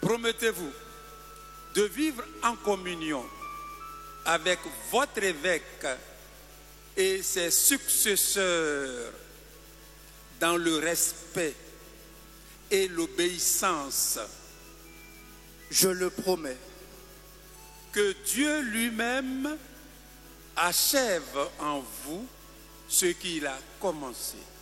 Promettez-vous de vivre en communion avec votre évêque et ses successeurs dans le respect et l'obéissance. Je le promets. Que Dieu lui-même achève en vous ce qu'il a commencé.